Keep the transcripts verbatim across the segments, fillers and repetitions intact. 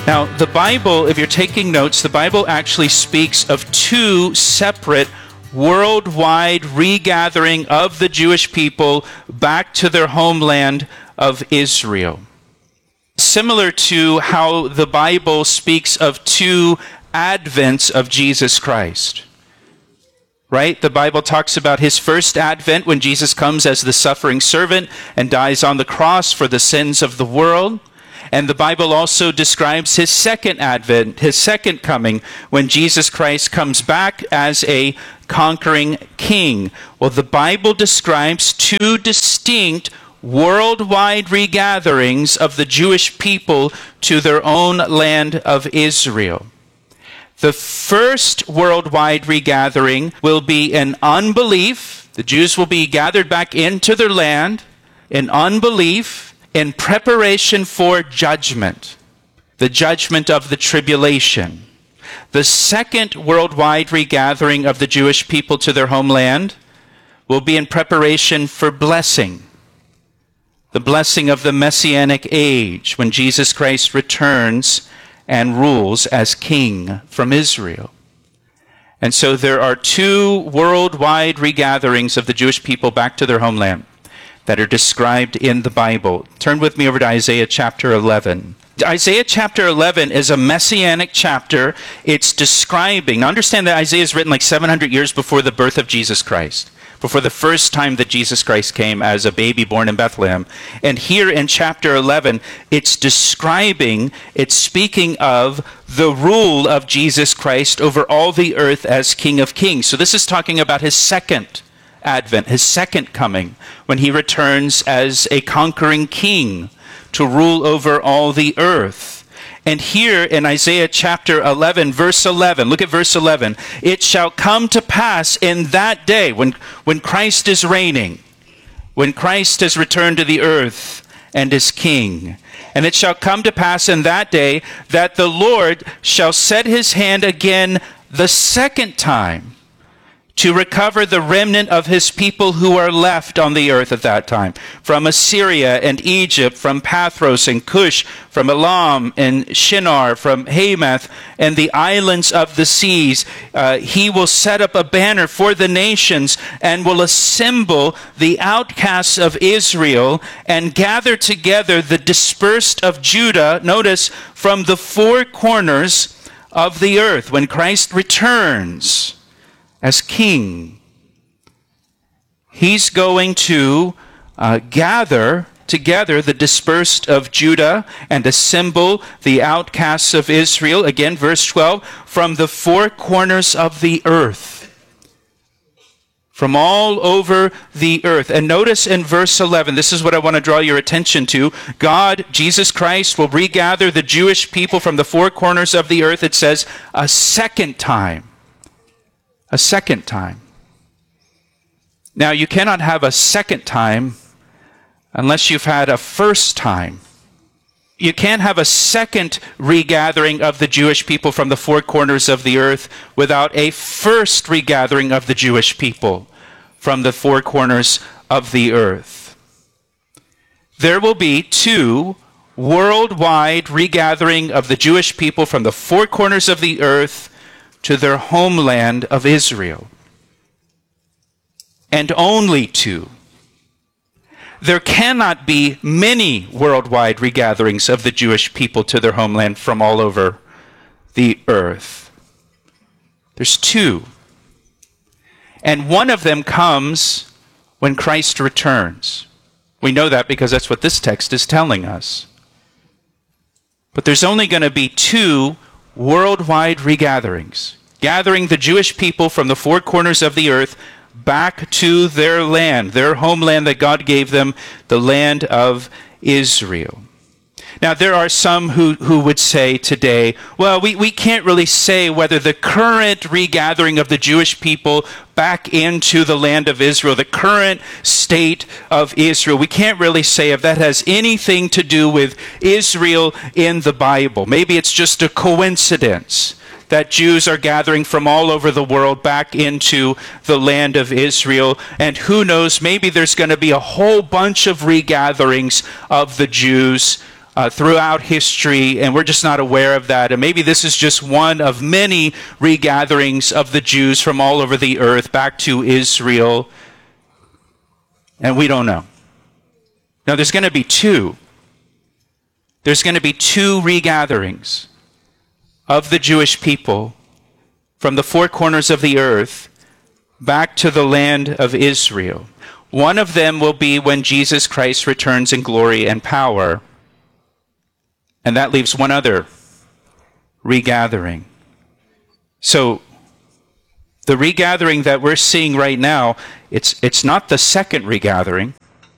Now, the Bible, if you're taking notes, the Bible actually speaks of two separate worldwide regathering of the Jewish people back to their homeland of Israel. Similar to how the Bible speaks of two advents of Jesus Christ. Right? The Bible talks about his first advent when Jesus comes as the suffering servant and dies on the cross for the sins of the world. And the Bible also describes his second advent, his second coming, when Jesus Christ comes back as a conquering king. Well, the Bible describes two distinct worldwide regatherings of the Jewish people to their own land of Israel. The first worldwide regathering will be in unbelief. The Jews will be gathered back into their land in unbelief, in preparation for judgment, the judgment of the tribulation. The second worldwide regathering of the Jewish people to their homeland will be in preparation for blessing, the blessing of the Messianic age when Jesus Christ returns and rules as king from Israel. And so there are two worldwide regatherings of the Jewish people back to their homeland that are described in the Bible. Turn with me over to Isaiah chapter eleven. Isaiah chapter eleven is a messianic chapter. It's describing, now understand that Isaiah is written like seven hundred years before the birth of Jesus Christ, before the first time that Jesus Christ came as a baby born in Bethlehem. And here in chapter eleven, it's describing, it's speaking of the rule of Jesus Christ over all the earth as King of Kings. So this is talking about his second advent, his second coming, when he returns as a conquering king to rule over all the earth. And here in Isaiah chapter eleven, verse eleven, look at verse eleven. It shall come to pass in that day, when, when Christ is reigning, when Christ has returned to the earth and is king. And it shall come to pass in that day that the Lord shall set his hand again the second time to recover the remnant of his people who are left on the earth at that time. From Assyria and Egypt, from Pathros and Cush, from Elam and Shinar, from Hamath and the islands of the seas. Uh, he will set up a banner for the nations and will assemble the outcasts of Israel and gather together the dispersed of Judah, notice, from the four corners of the earth. When Christ returns as king, he's going to uh, gather together the dispersed of Judah and assemble the outcasts of Israel. Again, verse twelve, from the four corners of the earth. From all over the earth. And notice in verse eleven, this is what I want to draw your attention to. God, Jesus Christ, will regather the Jewish people from the four corners of the earth, it says, a second time. A second time. Now, you cannot have a second time unless you've had a first time. You can't have a second regathering of the Jewish people from the four corners of the earth without a first regathering of the Jewish people from the four corners of the earth. There will be two worldwide regathering of the Jewish people from the four corners of the earth to their homeland of Israel. And only two. There cannot be many worldwide regatherings of the Jewish people to their homeland from all over the earth. There's two. And one of them comes when Christ returns. We know that because that's what this text is telling us. But there's only going to be two worldwide regatherings, gathering the Jewish people from the four corners of the earth back to their land, their homeland that God gave them, the land of Israel. Now, there are some who, who would say today, well, we, we can't really say whether the current regathering of the Jewish people back into the land of Israel, the current state of Israel, we can't really say if that has anything to do with Israel in the Bible. Maybe it's just a coincidence that Jews are gathering from all over the world back into the land of Israel. And who knows, maybe there's going to be a whole bunch of regatherings of the Jews uh, throughout history, and we're just not aware of that. And maybe this is just one of many regatherings of the Jews from all over the earth back to Israel, and we don't know. Now, there's going to be two. There's going to be two regatherings of the Jewish people from the four corners of the earth back to the land of Israel. One of them will be when Jesus Christ returns in glory and power. And that leaves one other regathering. So, the regathering that we're seeing right now, it's, it's not the second regathering.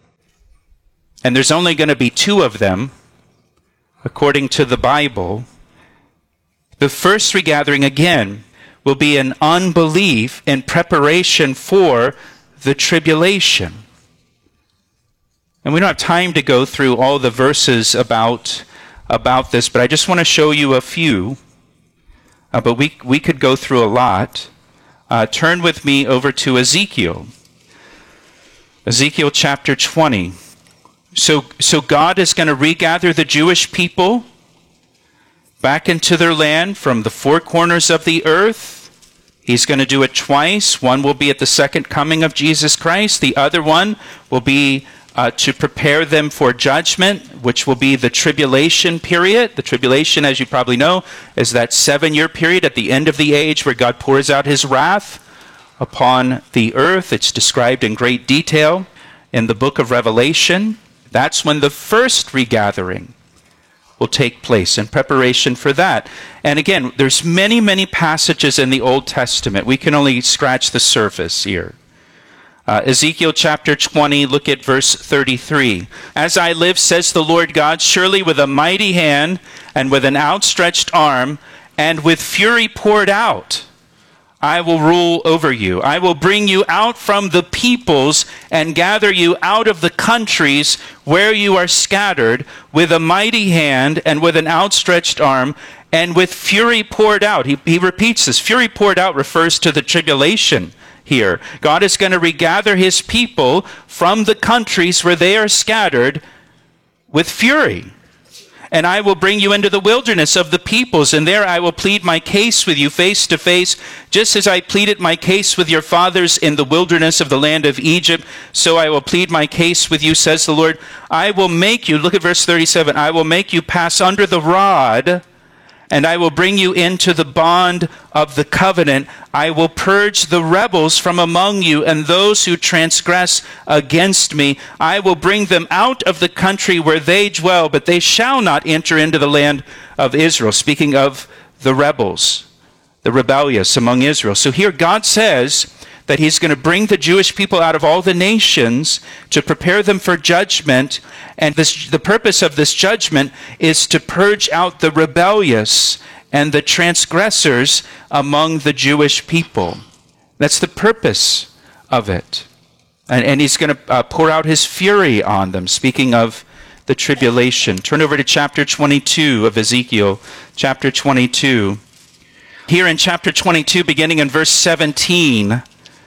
And there's only going to be two of them, according to the Bible. The first regathering, again, will be an unbelief in preparation for the tribulation. And we don't have time to go through all the verses about, about this, but I just want to show you a few. Uh, but we, we could go through a lot. Uh, turn with me over to Ezekiel. Ezekiel chapter twenty. So, so God is going to regather the Jewish people back into their land from the four corners of the earth. He's going to do it twice. One will be at the second coming of Jesus Christ. The other one will be uh, to prepare them for judgment, which will be the tribulation period. The tribulation, as you probably know, is that seven-year period at the end of the age where God pours out his wrath upon the earth. It's described in great detail in the book of Revelation. That's when the first regathering will take place in preparation for that. And again, there's many, many passages in the Old Testament. We can only scratch the surface here. Uh, Ezekiel chapter twenty, look at verse thirty-three. As I live, says the Lord God, surely with a mighty hand and with an outstretched arm and with fury poured out, I will rule over you. I will bring you out from the peoples and gather you out of the countries where you are scattered with a mighty hand and with an outstretched arm and with fury poured out. He, he repeats this. Fury poured out refers to the tribulation here. God is going to regather his people from the countries where they are scattered with fury. And I will bring you into the wilderness of the peoples, and there I will plead my case with you face to face, just as I pleaded my case with your fathers in the wilderness of the land of Egypt, so I will plead my case with you, says the Lord. I will make you, look at verse thirty-seven, I will make you pass under the rod, and I will bring you into the bond of the covenant. I will purge the rebels from among you and those who transgress against me. I will bring them out of the country where they dwell, but they shall not enter into the land of Israel. Speaking of the rebels, the rebellious among Israel. So here God says that he's going to bring the Jewish people out of all the nations to prepare them for judgment. And this, the purpose of this judgment is to purge out the rebellious and the transgressors among the Jewish people. That's the purpose of it. And, and he's going to uh, pour out his fury on them, speaking of the tribulation. Turn over to chapter twenty-two of Ezekiel, chapter twenty-two. Here in chapter twenty-two, beginning in verse seventeen,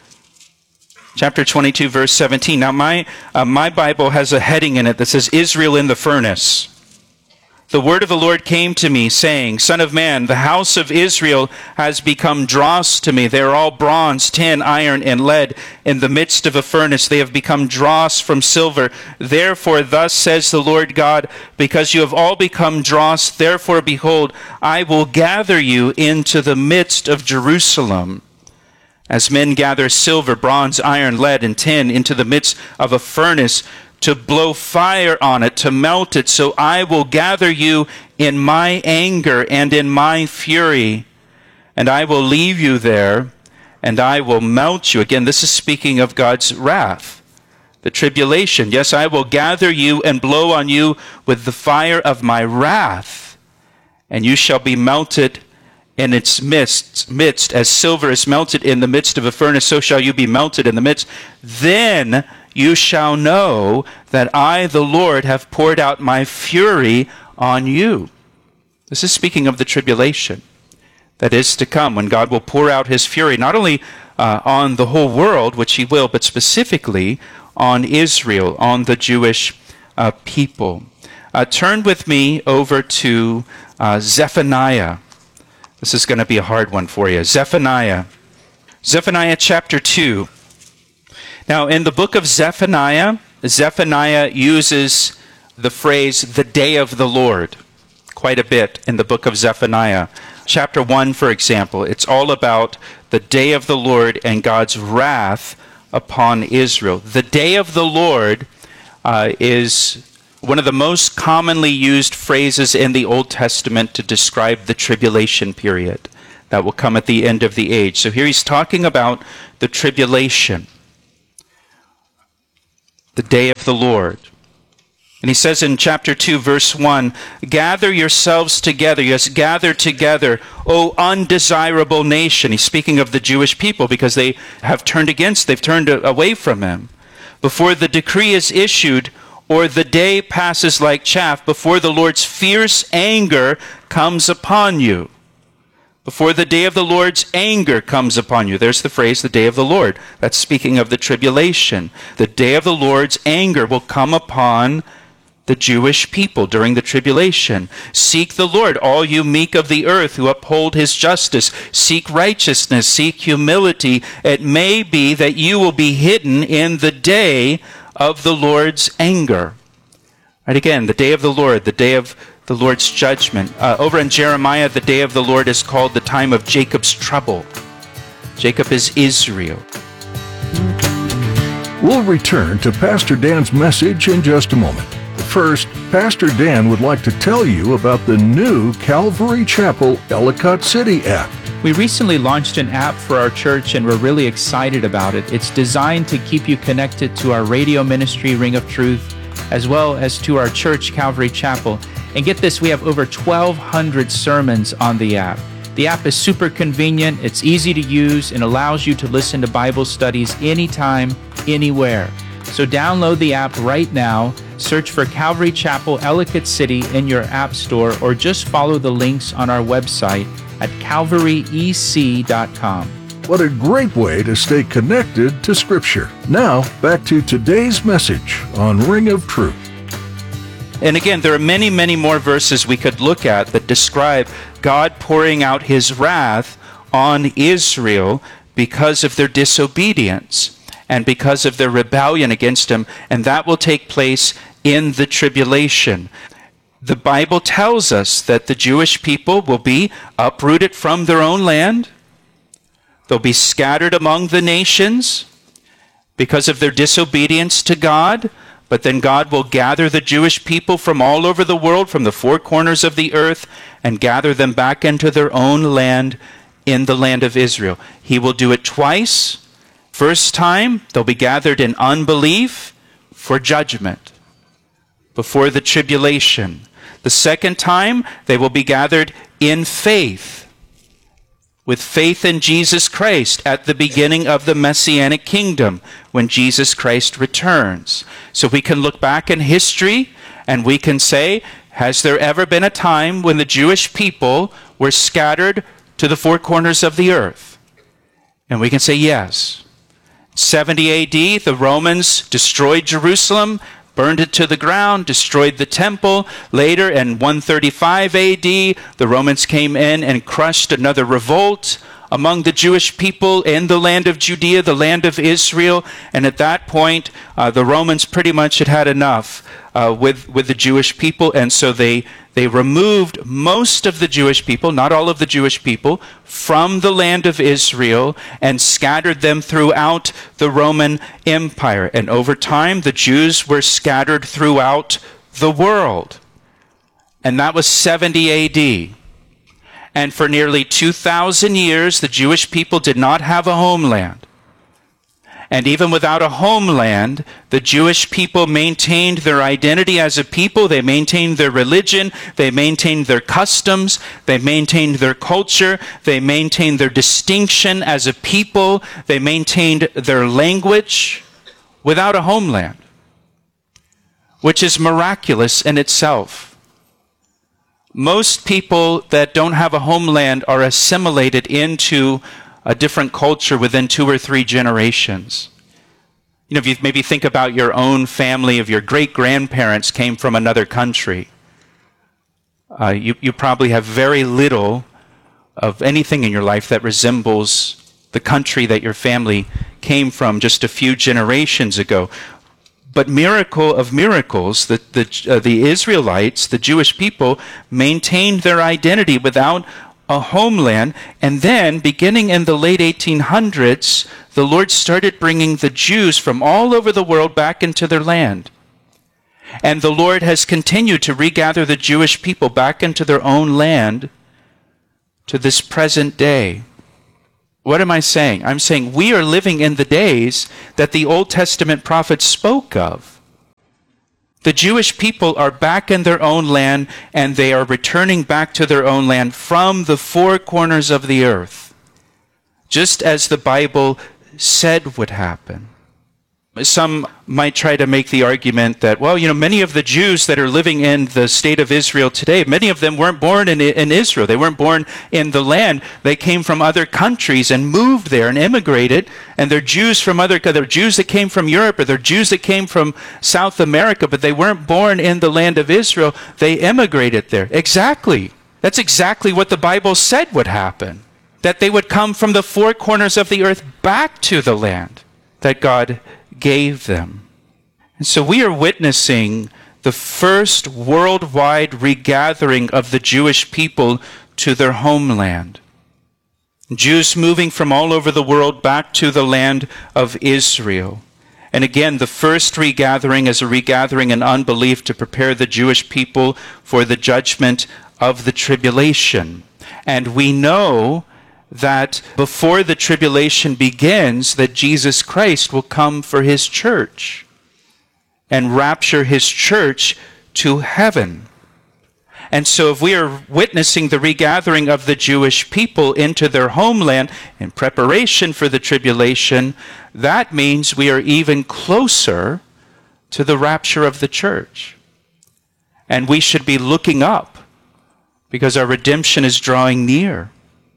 chapter twenty-two, verse seventeen. Now, my, uh, my Bible has a heading in it that says, Israel in the furnace. The word of the Lord came to me, saying, Son of man, the house of Israel has become dross to me. They are all bronze, tin, iron, and lead. In the midst of a furnace, they have become dross from silver. Therefore, thus says the Lord God, because you have all become dross, therefore, behold, I will gather you into the midst of Jerusalem. As men gather silver, bronze, iron, lead, and tin into the midst of a furnace to blow fire on it, to melt it, so I will gather you in my anger and in my fury, and I will leave you there, and I will melt you. Again, this is speaking of God's wrath, the tribulation. Yes, I will gather you and blow on you with the fire of my wrath, and you shall be melted in its midst, midst, as silver is melted in the midst of a furnace, so shall you be melted in the midst. Then you shall know that I, the Lord, have poured out my fury on you. This is speaking of the tribulation that is to come, when God will pour out his fury, not only uh, on the whole world, which he will, but specifically on Israel, on the Jewish uh, people. Uh, turn with me over to uh, Zephaniah. This is going to be a hard one for you. Zephaniah. Zephaniah chapter two. Now, in the book of Zephaniah, Zephaniah uses the phrase, the day of the Lord, quite a bit in the book of Zephaniah. Chapter one, for example, it's all about the day of the Lord and God's wrath upon Israel. The day of the Lord uh, is one of the most commonly used phrases in the Old Testament to describe the tribulation period that will come at the end of the age. So here he's talking about the tribulation, the day of the Lord. And he says in chapter two, verse one, gather yourselves together, yes, gather together, O undesirable nation. He's speaking of the Jewish people because they have turned against, they've turned away from him. Before the decree is issued, or the day passes like chaff, before the Lord's fierce anger comes upon you. Before the day of the Lord's anger comes upon you. There's the phrase, the day of the Lord. That's speaking of the tribulation. The day of the Lord's anger will come upon the Jewish people during the tribulation. Seek the Lord, all you meek of the earth who uphold his justice. Seek righteousness, seek humility. It may be that you will be hidden in the day of the Lord's anger. Right, again, the day of the Lord, the day of the Lord's judgment. Uh, over in Jeremiah, the day of the Lord is called the time of Jacob's trouble. Jacob is Israel. We'll return to Pastor Dan's message in just a moment. First, Pastor Dan would like to tell you about the new Calvary Chapel Ellicott City app. We recently launched an app for our church and we're really excited about it. It's designed to keep you connected to our radio ministry, Ring of Truth, as well as to our church, Calvary Chapel. And get this, we have over twelve hundred sermons on the app. The app is super convenient, it's easy to use, and allows you to listen to Bible studies anytime, anywhere. So download the app right now, search for Calvary Chapel Ellicott City in your app store, or just follow the links on our website at calvary e c dot com. What a great way to stay connected to Scripture. Now, back to today's message on Ring of Truth. And again, there are many, many more verses we could look at that describe God pouring out his wrath on Israel because of their disobedience and because of their rebellion against him, and that will take place in the tribulation. The Bible tells us that the Jewish people will be uprooted from their own land. They'll be scattered among the nations because of their disobedience to God. But then God will gather the Jewish people from all over the world, from the four corners of the earth, and gather them back into their own land in the land of Israel. He will do it twice. First time, they'll be gathered in unbelief for judgment before the tribulation. The second time, they will be gathered in faith, with faith in Jesus Christ at the beginning of the Messianic kingdom when Jesus Christ returns. So we can look back in history and we can say, has there ever been a time when the Jewish people were scattered to the four corners of the earth? And we can say yes. seventy A D, the Romans destroyed Jerusalem, burned it to the ground, destroyed the temple. Later, in one thirty-five A D, the Romans came in and crushed another revolt among the Jewish people in the land of Judea, the land of Israel. And at that point, uh, the Romans pretty much had had enough uh, with, with the Jewish people. And so they, they removed most of the Jewish people, not all of the Jewish people, from the land of Israel and scattered them throughout the Roman Empire. And over time, the Jews were scattered throughout the world. And that was seventy A D. And for nearly two thousand years, the Jewish people did not have a homeland. And even without a homeland, the Jewish people maintained their identity as a people. They maintained their religion. They maintained their customs. They maintained their culture. They maintained their distinction as a people. They maintained their language without a homeland, which is miraculous in itself. Most people that don't have a homeland are assimilated into a different culture within two or three generations. You know, if you maybe think about your own family, if your great-grandparents came from another country, uh, you, you probably have very little of anything in your life that resembles the country that your family came from just a few generations ago. But miracle of miracles, the, the, uh, the Israelites, the Jewish people, maintained their identity without a homeland. And then, beginning in the late eighteen hundreds, the Lord started bringing the Jews from all over the world back into their land. And the Lord has continued to regather the Jewish people back into their own land to this present day. What am I saying? I'm saying we are living in the days that the Old Testament prophets spoke of. The Jewish people are back in their own land, and they are returning back to their own land from the four corners of the earth, just as the Bible said would happen. Some might try to make the argument that, well, you know, many of the Jews that are living in the state of Israel today, many of them weren't born in, in Israel. They weren't born in the land. They came from other countries and moved there and immigrated. And they're Jews from other, they're Jews that came from Europe, or they're Jews that came from South America, but they weren't born in the land of Israel. They immigrated there. Exactly. That's exactly what the Bible said would happen. That they would come from the four corners of the earth back to the land that God gave them. And so we are witnessing the first worldwide regathering of the Jewish people to their homeland. Jews moving from all over the world back to the land of Israel. And again, the first regathering is a regathering in unbelief to prepare the Jewish people for the judgment of the tribulation. And we know that before the tribulation begins, that Jesus Christ will come for his church and rapture his church to heaven. And so if we are witnessing the regathering of the Jewish people into their homeland in preparation for the tribulation, that means we are even closer to the rapture of the church. And we should be looking up because our redemption is drawing near.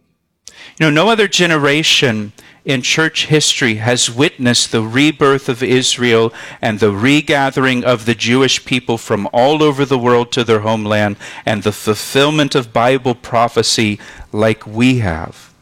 You know, no other generation in church history has witnessed the rebirth of Israel and the regathering of the Jewish people from all over the world to their homeland and the fulfillment of Bible prophecy like we have.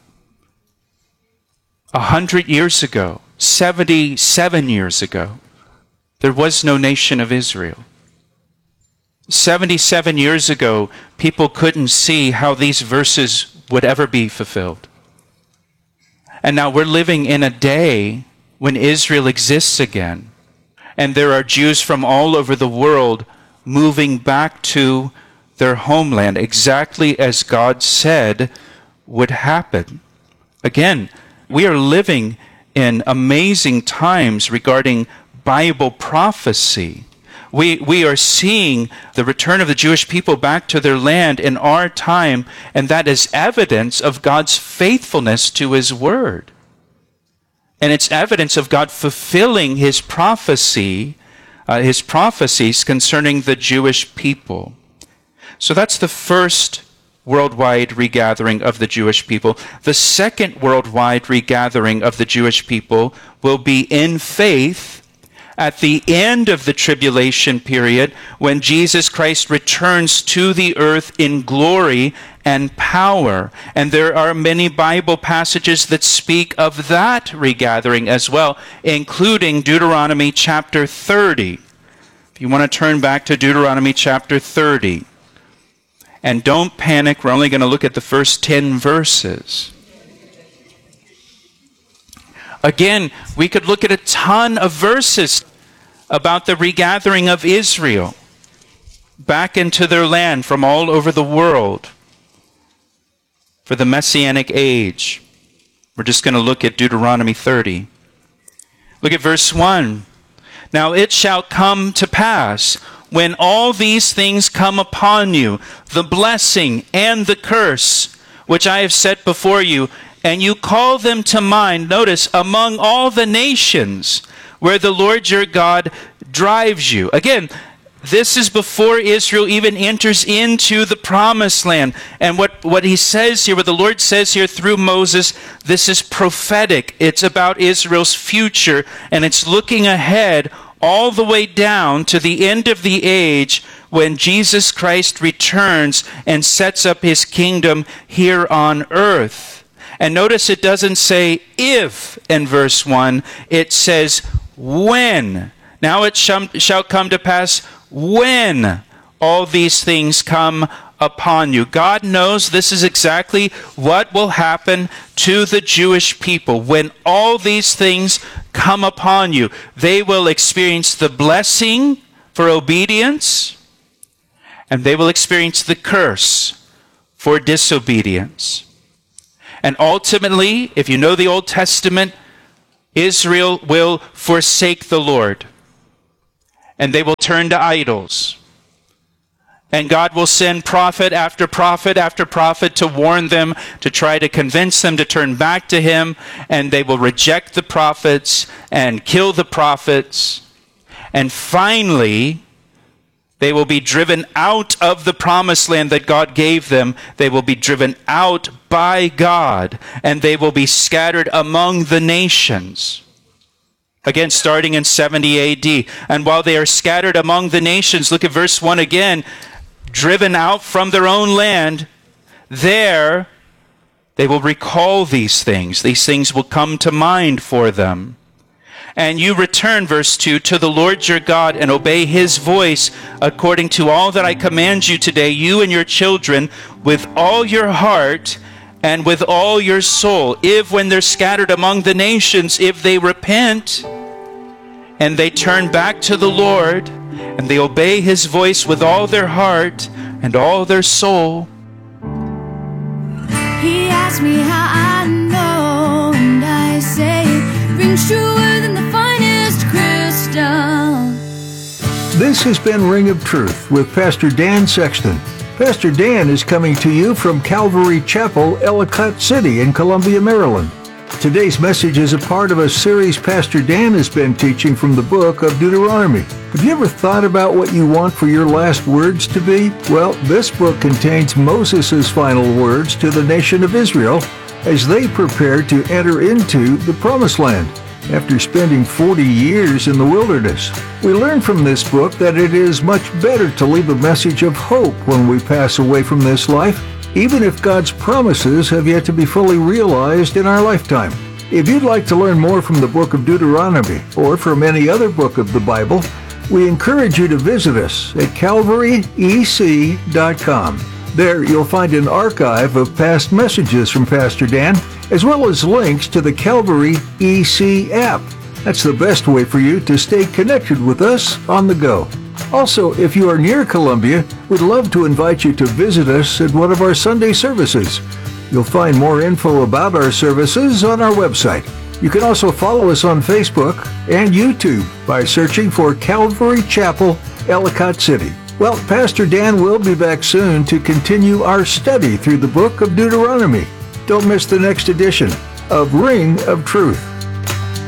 A hundred years ago, seventy-seven years ago, there was no nation of Israel. seventy-seven years ago, people couldn't see how these verses would ever be fulfilled. And now we're living in a day when Israel exists again. And there are Jews from all over the world moving back to their homeland, exactly as God said would happen. Again, we are living in amazing times regarding Bible prophecy. We, we are seeing the return of the Jewish people back to their land in our time, and that is evidence of God's faithfulness to his word. And it's evidence of God fulfilling his prophecy, uh, his prophecies concerning the Jewish people. So that's the first worldwide regathering of the Jewish people. The second worldwide regathering of the Jewish people will be in faith at the end of the tribulation period, when Jesus Christ returns to the earth in glory and power. And there are many Bible passages that speak of that regathering as well, including Deuteronomy chapter thirty. If you want to turn back to Deuteronomy chapter thirty. And don't panic, we're only going to look at the first ten verses. Again, we could look at a ton of verses about the regathering of Israel back into their land from all over the world for the Messianic age. We're just going to look at Deuteronomy thirty. Look at verse one. Now it shall come to pass, when all these things come upon you, the blessing and the curse, which I have set before you, and you call them to mind, notice, among all the nations where the Lord your God drives you. Again, This is before Israel even enters into the promised land. And what, what he says here, what the Lord says here through Moses, this is prophetic. It's about Israel's future, and it's looking ahead all the way down to the end of the age when Jesus Christ returns and sets up his kingdom here on earth. And notice it doesn't say if in verse one, it says when. Now it shall come to pass when all these things come upon you. God knows this is exactly what will happen to the Jewish people. When all these things come upon you, they will experience the blessing for obedience, and they will experience the curse for disobedience. And ultimately, if you know the Old Testament, Israel will forsake the Lord, and they will turn to idols. And God will send prophet after prophet after prophet to warn them, to try to convince them to turn back to him, and they will reject the prophets and kill the prophets. And finally, they will be driven out of the promised land that God gave them. They will be driven out by God, and they will be scattered among the nations. Again, starting in seventy A D. And while they are scattered among the nations, look at verse one again, driven out from their own land, there they will recall these things. These things will come to mind for them. And you return, verse two, to the Lord your God and obey his voice according to all that I command you today, you and your children, with all your heart and with all your soul. If when they're scattered among the nations, if they repent and they turn back to the Lord and they obey his voice with all their heart and all their soul. He asked me how I know, and I say it rings truer than the finest crystal. This has been Ring of Truth with Pastor Dan Sexton. Pastor Dan is coming to you from Calvary Chapel, Ellicott City in Columbia, Maryland. Today's message is a part of a series Pastor Dan has been teaching from the book of Deuteronomy. Have you ever thought about what you want for your last words to be? Well, this book contains Moses' final words to the nation of Israel as they prepare to enter into the Promised Land after spending forty years in the wilderness. We learn from this book that it is much better to leave a message of hope when we pass away from this life, even if God's promises have yet to be fully realized in our lifetime. If you'd like to learn more from the book of Deuteronomy or from any other book of the Bible, we encourage you to visit us at calvary e c dot com. There you'll find an archive of past messages from Pastor Dan, as well as links to the Calvary E C app. That's the best way for you to stay connected with us on the go. Also, if you are near Columbia, we'd love to invite you to visit us at one of our Sunday services. You'll find more info about our services on our website. You can also follow us on Facebook and YouTube by searching for Calvary Chapel, Ellicott City. Well, Pastor Dan will be back soon to continue our study through the book of Deuteronomy. Don't miss the next edition of Ring of Truth.